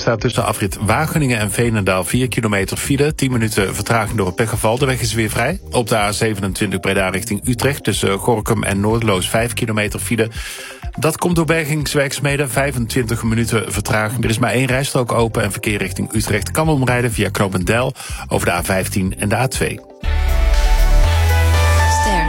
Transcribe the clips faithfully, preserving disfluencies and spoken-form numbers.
staat tussen afrit Wageningen en Veenendaal vier kilometer file. tien minuten vertraging door een pechgeval. De weg is weer vrij. Op de A zevenentwintig Breda richting Utrecht tussen Gorinchem en Noorderloos vijf kilometer file. Dat komt door bergingswerkzaamheden. vijfentwintig minuten vertraging. Er is maar één rijstrook open en verkeer richting Utrecht kan omrijden via Knopendijl over de A vijftien en de A twee. Ster.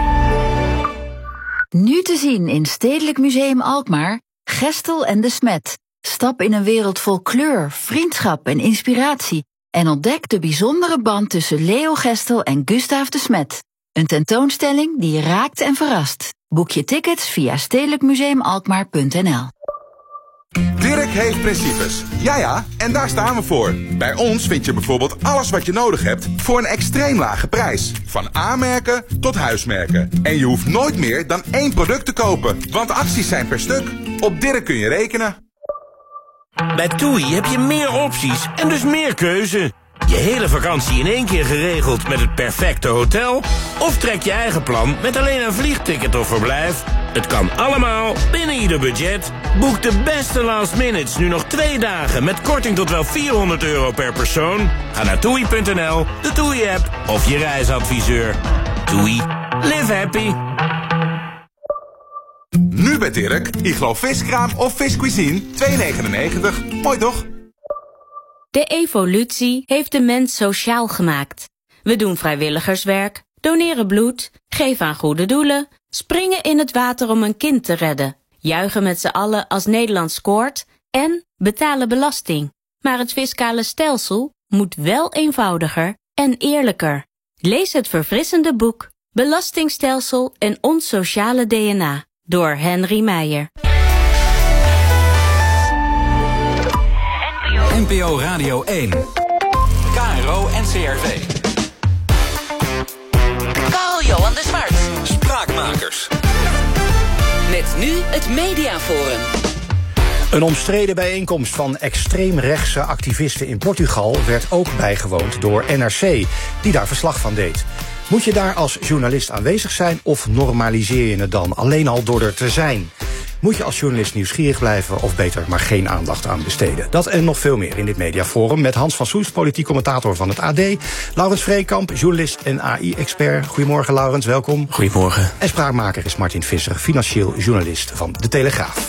Nu te zien in Stedelijk Museum Alkmaar, Gestel en de Smet. Stap in een wereld vol kleur, vriendschap en inspiratie en ontdek de bijzondere band tussen Leo Gestel en Gustaaf de Smet. Een tentoonstelling die je raakt en verrast. Boek je tickets via stedelijk museum alkmaar punt n l. Dirk heeft principes. Ja ja, en daar staan we voor. Bij ons vind je bijvoorbeeld alles wat je nodig hebt voor een extreem lage prijs. Van A-merken tot huismerken. En je hoeft nooit meer dan één product te kopen, want acties zijn per stuk. Op Dirk kun je rekenen. Bij TUI heb je meer opties en dus meer keuze. Je hele vakantie in één keer geregeld met het perfecte hotel? Of trek je eigen plan met alleen een vliegticket of verblijf? Het kan allemaal binnen ieder budget. Boek de beste last minutes nu nog twee dagen met korting tot wel vierhonderd euro per persoon. Ga naar toei punt n l, de TUI-app of je reisadviseur. TUI. Live happy. Nu bij Dirk, Iglo Viskraam of Viscuisine, twee negenennegentig. Mooi toch? De evolutie heeft de mens sociaal gemaakt. We doen vrijwilligerswerk, doneren bloed, geven aan goede doelen, springen in het water om een kind te redden, juichen met z'n allen als Nederland scoort en betalen belasting. Maar het fiscale stelsel moet wel eenvoudiger en eerlijker. Lees het verfrissende boek Belastingstelsel en ons sociale D N A door Henry Meijer. N P O Radio één. K R O en C R V. Karl-Johan de Zwart. Spraakmakers. Met nu het Mediaforum. Een omstreden bijeenkomst van extreemrechtse activisten in Portugal werd ook bijgewoond door N R C, die daar verslag van deed. Moet je daar als journalist aanwezig zijn of normaliseer je het dan alleen al door er te zijn? Moet je als journalist nieuwsgierig blijven of beter maar geen aandacht aan besteden? Dat en nog veel meer in dit Mediaforum met Hans van Soest, politiek commentator van het A D. Laurens Vreekamp, journalist en A I-expert. Goedemorgen Laurens, welkom. Goedemorgen. En spraakmaker is Martin Visser, financieel journalist van De Telegraaf.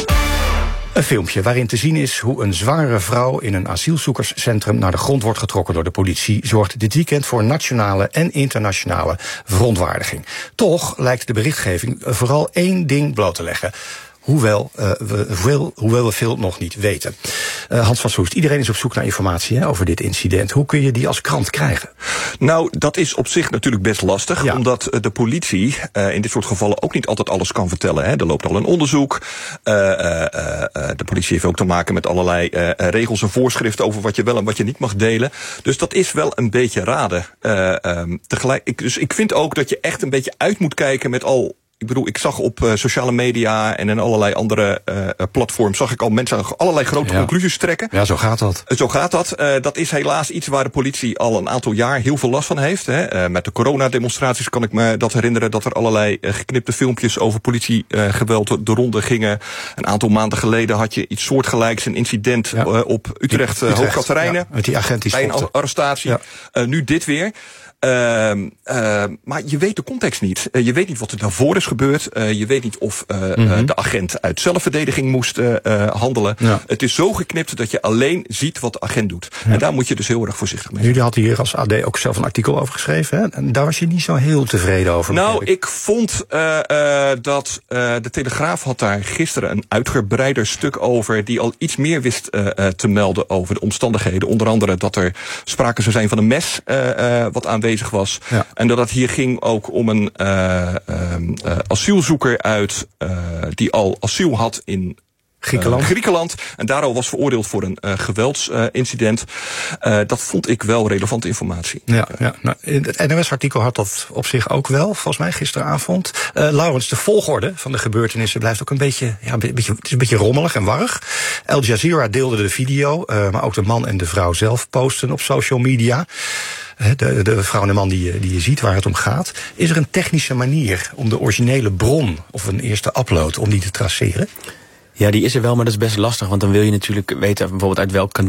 Een filmpje waarin te zien is hoe een zwangere vrouw in een asielzoekerscentrum naar de grond wordt getrokken door de politie zorgt dit weekend voor nationale en internationale verontwaardiging. Toch lijkt de berichtgeving vooral één ding bloot te leggen. Hoewel, uh, we veel, hoewel we veel nog niet weten. Uh, Hans van Soest, iedereen is op zoek naar informatie hè, over dit incident. Hoe kun je die als krant krijgen? Nou, dat is op zich natuurlijk best lastig. Ja. Omdat de politie uh, in dit soort gevallen ook niet altijd alles kan vertellen. Hè. Er loopt al een onderzoek. Uh, uh, uh, de politie heeft ook te maken met allerlei uh, regels en voorschriften over wat je wel en wat je niet mag delen. Dus dat is wel een beetje raden. Uh, um, tegelijk, ik, dus ik vind ook dat je echt een beetje uit moet kijken met al... Ik bedoel, ik zag op uh, sociale media en in allerlei andere uh, platforms... zag ik al mensen allerlei grote ja. conclusies trekken. Ja, zo gaat dat. Uh, zo gaat dat. Uh, dat is helaas iets waar de politie al een aantal jaar heel veel last van heeft. Hè. Uh, met de coronademonstraties kan ik me dat herinneren... dat er allerlei uh, geknipte filmpjes over politiegeweld uh, de ronde gingen. Een aantal maanden geleden had je iets soortgelijks. Een incident ja. uh, op Utrecht, uh, Hoogkaterijnen. Ja, met die agent die bij een arrestatie. Ja. Uh, nu dit weer. Uh, uh, maar je weet de context niet. Uh, je weet niet wat er daarvoor is gebeurd. Uh, je weet niet of uh, mm-hmm. uh, de agent uit zelfverdediging moest uh, uh, handelen. Ja. Het is zo geknipt dat je alleen ziet wat de agent doet. Ja. En daar moet je dus heel erg voorzichtig mee zijn. Jullie hadden hier als A D ook zelf een artikel over geschreven. Hè? En daar was je niet zo heel tevreden over. Nou, ik. ik vond uh, uh, dat uh, de Telegraaf had daar gisteren een uitgebreider stuk over... die al iets meer wist uh, uh, te melden over de omstandigheden. Onder andere dat er sprake zou zijn van een mes uh, uh, wat aanwezig was. Ja. En dat het hier ging ook om een uh, um, uh, asielzoeker uit uh, die al asiel had in Griekenland. Uh, Griekenland. En daar al was veroordeeld voor een uh, geweldsincident. Uh, uh, dat vond ik wel relevante informatie. Ja, ja. Nou, het N O S-artikel had dat op zich ook wel, volgens mij gisteravond. Uh, Laurens, de volgorde van de gebeurtenissen blijft ook een beetje, ja, een beetje, het is een beetje rommelig en warrig. Al Jazeera deelde de video, uh, maar ook de man en de vrouw zelf posten op social media. De, de vrouw en de man die je, die je ziet waar het om gaat. Is er een technische manier om de originele bron of een eerste upload om die te traceren? Ja, die is er wel, maar dat is best lastig. Want dan wil je natuurlijk weten bijvoorbeeld uit welk kanaal